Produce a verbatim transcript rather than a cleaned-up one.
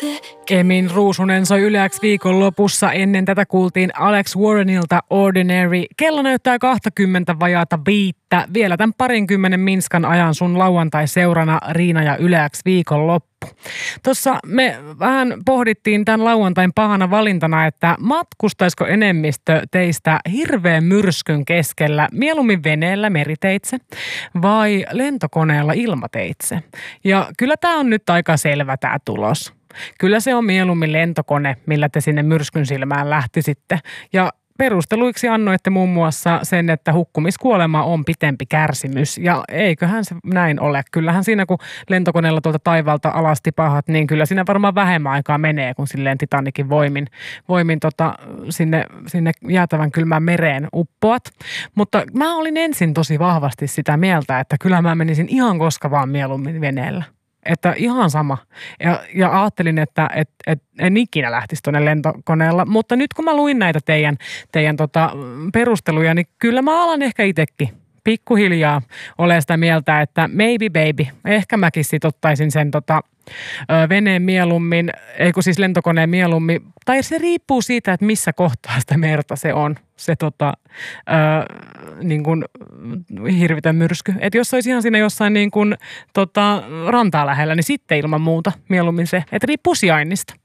Emin Ruusunen soi Yle X viikon lopussa. Ennen tätä kuultiin Alex Warrenilta Ordinary. Kello näyttää kaksikymmentä vajaata viittä. Vielä tämän parinkymmenen minskan ajan sun lauantai-seurana Riina ja Yle X viikon loppu. Tuossa me vähän pohdittiin tämän lauantain pahana valintana, että matkustaisiko enemmistö teistä hirveän myrskyn keskellä mieluummin veneellä meriteitse vai lentokoneella ilmateitse. Ja kyllä tämä on nyt aika selvä tämä tulos. Kyllä se on mieluummin lentokone, millä te sinne myrskyn silmään lähtisitte. Ja perusteluiksi annoitte muun muassa sen, että hukkumiskuolema on pitempi kärsimys. Ja eiköhän se näin ole. Kyllähän siinä, kun lentokoneella tuolta taivaalta alas tipahat, niin kyllä siinä varmaan vähemmän aikaa menee, kun silleen Titanikin voimin, voimin tota, sinne, sinne jäätävän kylmään mereen uppoat. Mutta mä olin ensin tosi vahvasti sitä mieltä, että kyllä mä menisin ihan koska vaan mieluummin veneellä. Että ihan sama. Ja, ja ajattelin, että et, et, en ikinä lähtisi tuonne lentokoneella. Mutta nyt kun mä luin näitä teidän, teidän tota, perusteluja, niin kyllä mä alan ehkä itsekin pikkuhiljaa ole sitä mieltä, että maybe baby. Ehkä mäkin sit ottaisin sen tota, veneen mieluummin, eikö siis lentokoneen mieluummin. Tai se riippuu siitä, että missä kohtaa sitä merta se on, se tota, ö, niin kuin hirvitön myrsky. Että jos olisi ihan siinä jossain niin kuin, tota, rantaa lähellä, niin sitten ilman muuta mieluummin se. Että riippuu sijainnista.